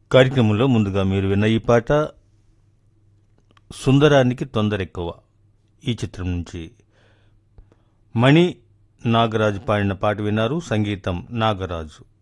కార్యక్రమంలో ముందుగా మీరు విన్న ఈ పాట సుందరానికి తొందరెక్కువ ఈ చిత్రం నుంచి మణి నాగరాజు పాడిన పాట విన్నారు. సంగీతం నాగరాజు.